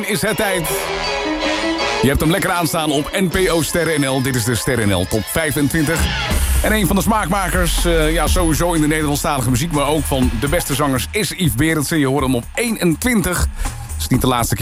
zometeen is het tijd. Je hebt hem lekker aanstaan op NPO Sterren NL. Dit is de Sterren NL Top 25. En een van de smaakmakers, sowieso in de Nederlandstalige muziek... maar ook van de beste zangers is Yves Berendsen. Je hoort hem op 21. Het is niet de laatste keer